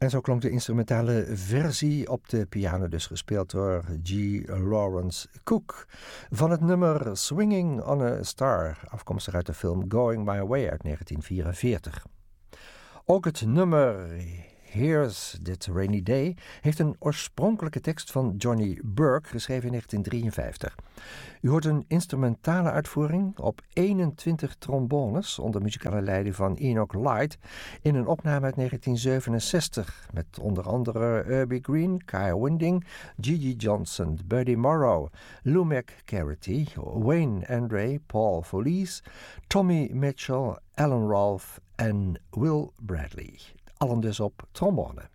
En zo klonk de instrumentale versie op de piano, dus gespeeld door G. Lawrence Cook, van het nummer Swinging on a Star, afkomstig uit de film Going My Way uit 1944. Ook het nummer Here's That Rainy Day heeft een oorspronkelijke tekst van Johnny Burke, geschreven in 1953. U hoort een instrumentale uitvoering op 21 trombones onder muzikale leiding van Enoch Light in een opname uit 1967 met onder andere Urbie Green, Kai Winding, Gigi Johnson, Buddy Morrow, Lou McCarthy, Wayne Andre, Paul Folies, Tommy Mitchell, Alan Rolfe en Will Bradley. Allen dus op trombone.